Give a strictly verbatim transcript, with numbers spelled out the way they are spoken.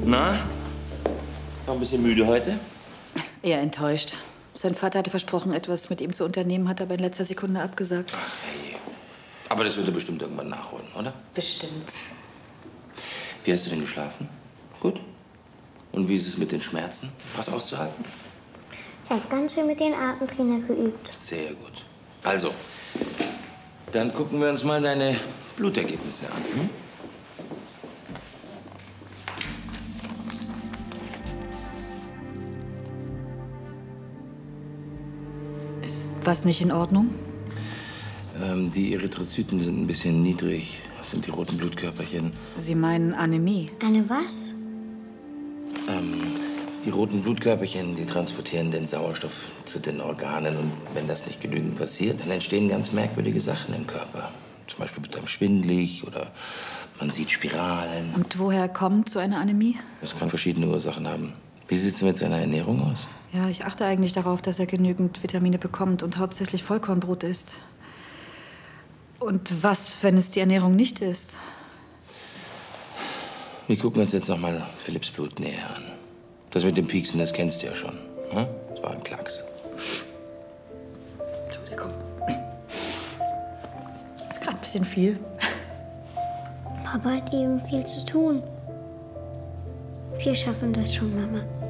Na? Noch ein bisschen müde heute? Eher enttäuscht. Sein Vater hatte versprochen, etwas mit ihm zu unternehmen, hat aber in letzter Sekunde abgesagt. Ach, hey. Aber das wird er bestimmt irgendwann nachholen, oder? Bestimmt. Wie hast du denn geschlafen? Gut? Und wie ist es mit den Schmerzen? Was auszuhalten? Ich habe ganz viel mit den Atemtrainer geübt. Sehr gut. Also, dann gucken wir uns mal deine Blutergebnisse an. Hm? Ist was nicht in Ordnung? Ähm, die Erythrozyten sind ein bisschen niedrig. Das sind die roten Blutkörperchen. Sie meinen Anämie? Eine was? Ähm, die roten Blutkörperchen, die transportieren den Sauerstoff zu den Organen. Und wenn das nicht genügend passiert, dann entstehen ganz merkwürdige Sachen im Körper. Zum Beispiel wird einem schwindelig oder man sieht Spiralen. Und woher kommt so eine Anämie? Das kann verschiedene Ursachen haben. Wie sieht es mit seiner Ernährung aus? Ja, ich achte eigentlich darauf, dass er genügend Vitamine bekommt und hauptsächlich Vollkornbrot isst. Und was, wenn es die Ernährung nicht ist? Wir gucken uns jetzt noch mal Philipps Blut näher an. Das mit dem Pieksen, das kennst du ja schon. Hm? Das war ein Klacks. Entschuldigung. Ist gerade ein bisschen viel. Papa hat eben viel zu tun. Wir schaffen das schon, Mama.